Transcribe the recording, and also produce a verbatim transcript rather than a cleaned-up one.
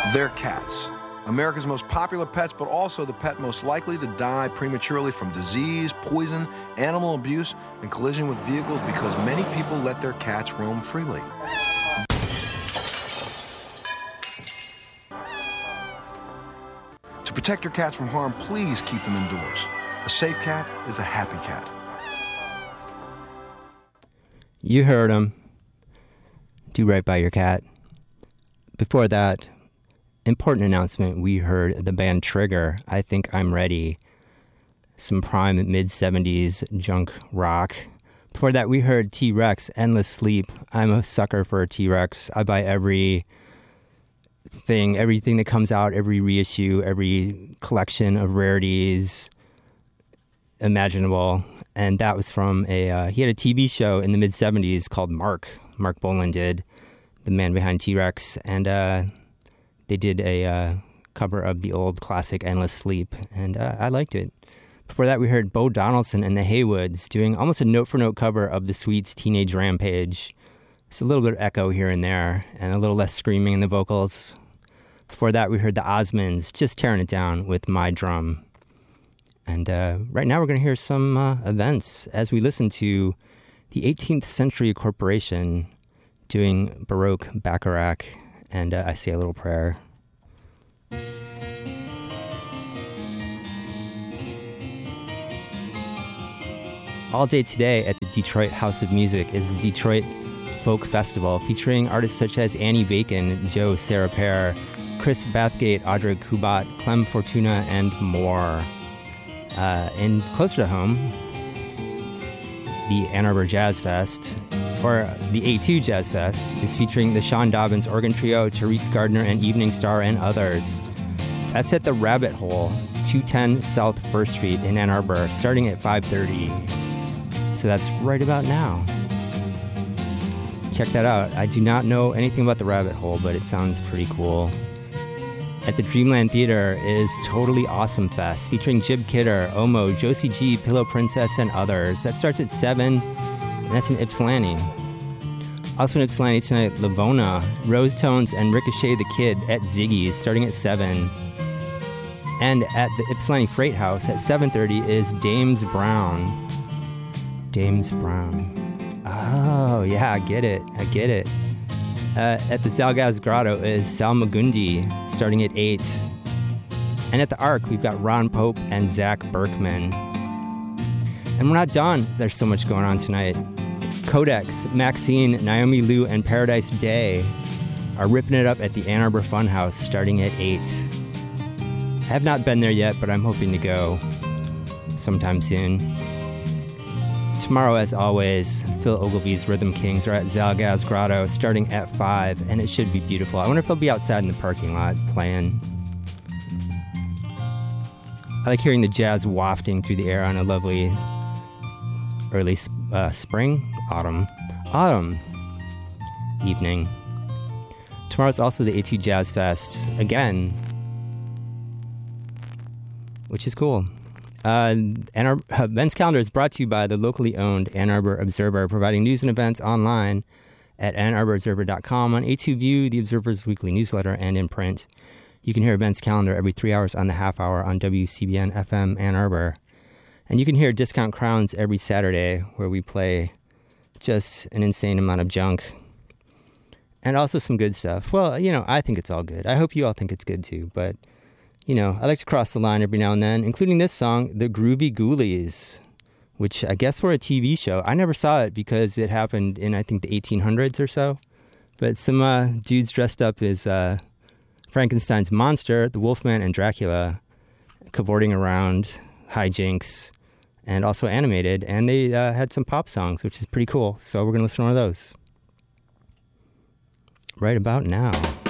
They're cats. America's most popular pets, but also the pet most likely to die prematurely from disease, poison, animal abuse, and collision with vehicles because many people let their cats roam freely. To protect your cats from harm, please keep them indoors. A safe cat is a happy cat. You heard him. Do right by your cat. Before that, important announcement, we heard the band Trigger, I Think I'm Ready. Some prime mid-seventies junk rock. Before that, we heard T-Rex, Endless Sleep. I'm a sucker for a T-Rex. I buy every thing, everything that comes out, every reissue, every collection of rarities imaginable. And that was from a, uh, he had a T V show in the mid-seventies called Mark. Mark Bolan did, the man behind T-Rex. And uh, they did a uh, cover of the old classic Endless Sleep. And uh, I liked it. Before that, we heard Bo Donaldson and the Haywoods doing almost a note-for-note cover of the Sweets' Teenage Rampage. It's a little bit of echo here and there, and a little less screaming in the vocals. Before that, we heard the Osmonds just tearing it down with My Drum. And uh, right now we're going to hear some uh, events as we listen to the eighteenth Century Corporation doing Baroque Bacharach, and uh, I Say a Little Prayer. All day today at the Detroit House of Music is the Detroit Folk Festival, featuring artists such as Annie Bacon, Joe Sarah Pear, Chris Bathgate, Audra Kubat, Clem Fortuna, and more. Uh, and closer to home, the Ann Arbor Jazz Fest, or the A two Jazz Fest, is featuring the Sean Dobbins Organ Trio, Tariq Gardner and Evening Star, and others. That's at the Rabbit Hole, two ten South First Street in Ann Arbor, starting at five thirty. So that's right about now. Check that out. I do not know anything about the Rabbit Hole, but it sounds pretty cool. At the Dreamland Theater is Totally Awesome Fest, featuring Jib Kidder, Omo, Josie G, Pillow Princess, and others. That starts at seven, and that's in Ypsilanti. Also in Ypsilanti tonight, Lavona, Rose Tones, and Ricochet the Kid at Ziggy's, starting at seven. And at the Ypsilanti Freight House at seven thirty is Dames Brown. Dames Brown. Oh, yeah, I get it. I get it. Uh, at the Zalgaz Grotto is Sal Magundi, starting at eight. And at the Ark, we've got Ron Pope and Zach Berkman. And we're not done. There's so much going on tonight. Codex, Maxine, Naomi Liu, and Paradise Day are ripping it up at the Ann Arbor Funhouse, starting at eight. I have not been there yet, but I'm hoping to go sometime soon. Tomorrow, as always, Phil Ogilvy's Rhythm Kings are at Zalgaz Grotto, starting at five, and it should be beautiful. I wonder if they'll be outside in the parking lot playing. I like hearing the jazz wafting through the air on a lovely early uh, spring, autumn, autumn evening. Tomorrow's also the A two Jazz Fest, again, which is cool. Uh, Ann Arbor, uh, events calendar is brought to you by the locally owned Ann Arbor Observer, providing news and events online at ann arbor observer dot com, on A two View, the Observer's weekly newsletter, and in print. You can hear events calendar every three hours on the half hour on W C B N F M Ann Arbor. And you can hear Discount Crowns every Saturday, where we play just an insane amount of junk. And also some good stuff. Well, you know, I think it's all good. I hope you all think it's good too, but you know, I like to cross the line every now and then, including this song, The Groovy Ghoulies, which I guess were a T V show. I never saw it because it happened in, I think, the eighteen hundreds or so. But some uh, dudes dressed up as uh, Frankenstein's monster, the Wolfman, and Dracula, cavorting around, hijinks, and also animated. And they uh, had some pop songs, which is pretty cool. So we're going to listen to one of those right about now.